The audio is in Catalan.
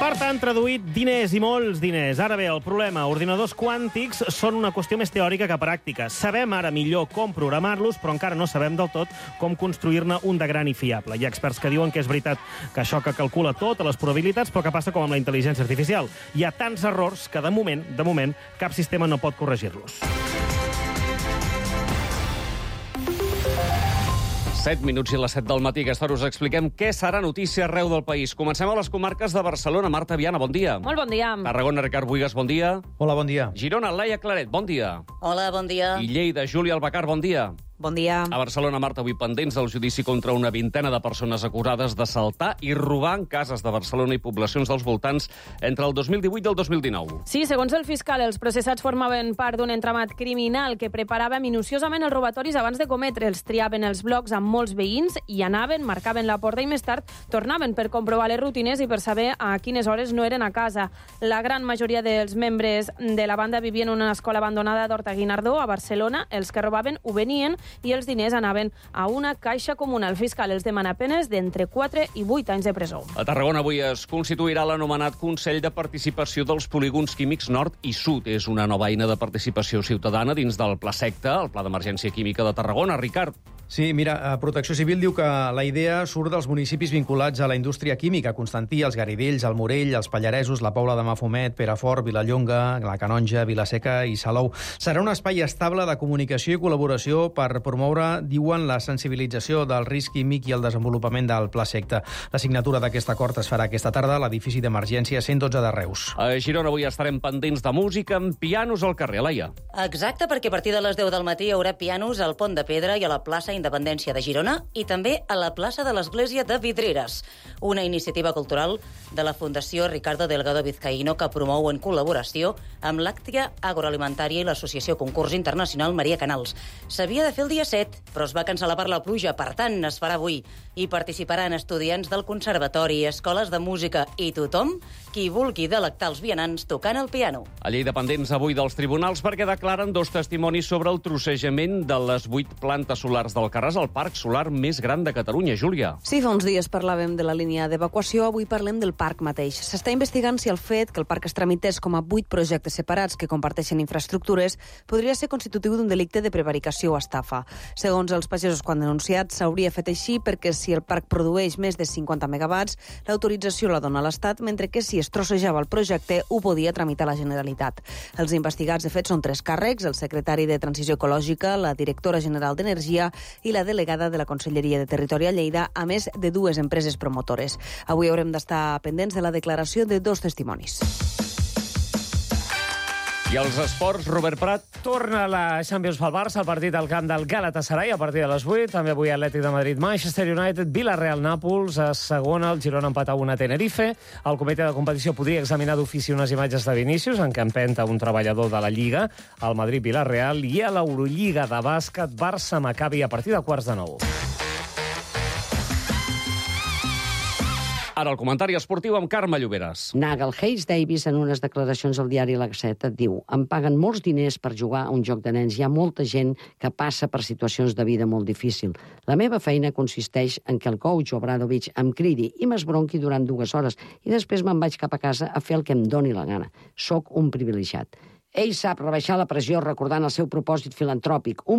Per tant, traduït, diners i molts diners. Ara bé, el problema, ordinadors quàntics són una qüestió més teòrica que pràctica. Sabem ara millor com programar-los, però encara no sabem del tot com construir-ne un de gran i fiable. Hi ha experts que diuen que és veritat que això que calcula totes les probabilitats, però que passa com amb la intel·ligència artificial. Hi ha tants errors que, de moment, cap sistema no pot corregir-los. 7 minuts i les 7 del matí. Aquesta hora us expliquem què serà notícia arreu del país. Comencem a les comarques de Barcelona. Marta Viana, bon dia. Molt bon dia. Tarragona, Ricard Buigas, bon dia. Hola, bon dia. Girona, Laia Claret, bon dia. Hola, bon dia. I Lleida, Júlia Albacar, bon dia. Bon dia. A Barcelona, Marta, avui pendents del judici contra una vintena de persones acusades d'assaltar i robar en cases de Barcelona i poblacions dels voltants entre el 2018 i el 2019. Sí, segons el fiscal, els processats formaven part d'un entramat criminal que preparava minuciosament els robatoris abans de cometre'ls. Triaven els blocs amb molts veïns i anaven, marcaven la porta i més tard tornaven per comprovar les rutines i per saber a quines hores no eren a casa. La gran majoria dels membres de la banda vivien en una escola abandonada d'Horta Guinardó, a Barcelona. Els que robaven ho venien i els diners anaven a una caixa comuna. El fiscal els demana penes d'entre 4 i 8 anys de presó. A Tarragona avui es constituirà l'anomenat Consell de Participació dels Polígons Químics Nord i Sud. És una nova eina de participació ciutadana dins del Pla Secta, el Pla d'Emergència Química de Tarragona. Ricard. Sí, mira, Protecció Civil diu que la idea surt dels municipis vinculats a la indústria química, Constantí, els Garidells, el Morell, els Pallaresos, la Pobla de Mafumet, Perafort, Vilallonga, la Canonja, Vilaseca i Salou. Serà un espai estable de comunicació i col·laboració per promoure, diuen, la sensibilització del risc químic i el desenvolupament del Pla Secta. La signatura d'aquest acord es farà aquesta tarda a l'edifici d'emergència 112 de Reus. A Girona avui estarem pendents de música amb pianos al carrer, Laia. Exacte, perquè a partir de les 10 del matí hi haurà pianos al Pont de Pedra i a la plaça Independència de Girona i també a la plaça de l'Església de Vidreres, una iniciativa cultural de la Fundació Ricardo Delgado Vizcaíno que promou en col·laboració amb l'Àctia Agroalimentària i l'Associació Concurs Internacional Maria Canals. S'havia de fer el dia 7, però es va cancel·lar per la pluja, per tant es farà avui. Hi participaran estudiants del conservatori, escoles de música i tothom qui vulgui delectar els vianants tocant el piano. A Lleida pendents avui dels tribunals perquè declaren 2 testimonis sobre el trossejament de les 8 plantes solars del Carràs, el parc solar més gran de Catalunya. Júlia. Sí, fa uns dies parlàvem de la línia d'evacuació, avui parlem del parc mateix. S'està investigant si el fet que el parc es tramités com a 8 projectes separats que comparteixen infraestructures podria ser constitutiu d'un delicte de prevaricació o estafa. Segons els pagesos, quan denunciats, s'hauria fet així perquè si el parc produeix més de 50 megawatts, l'autorització la dona l'Estat, mentre que si es trossejava el projecte ho podia tramitar la Generalitat. Els investigats, de fet, són 3 càrrecs, el secretari de Transició Ecològica, la directora general d'Energia i la delegada de la Conselleria de Territori a Lleida, a més de 2 empreses promotores. Avui haurem d'estar pendents de la declaració de 2 testimonis. I els esports, Robert Prat. Torna la Champions pel Barça, el partit al camp del Galatasaray a partir de les 8. També avui Atlètic de Madrid, Manchester United, Villarreal, Nàpols. A segona, el Girona empatar 1 a Tenerife. El comitè de competició podria examinar d'ofici unes imatges de Vinícius en què empenta un treballador de la Lliga, al Madrid-Villarreal, i a l'Eurolliga de bàsquet, Barça-Maccabi a partir de 8:45. Ara el comentari esportiu amb Carme Lloberes. Nagel Hayes Davis, en unes declaracions al diari La Gazzetta, diu: em paguen molts diners per jugar a un joc de nens. Hi ha molta gent que passa per situacions de vida molt difícil. La meva feina consisteix en que el coach Obradovic em cridi i m'esbronqui durant 2 hores i després me'n vaig cap a casa a fer el que em doni la gana. Soc un privilegiat. Ell sap rebaixar la pressió recordant el seu propòsit filantròpic, un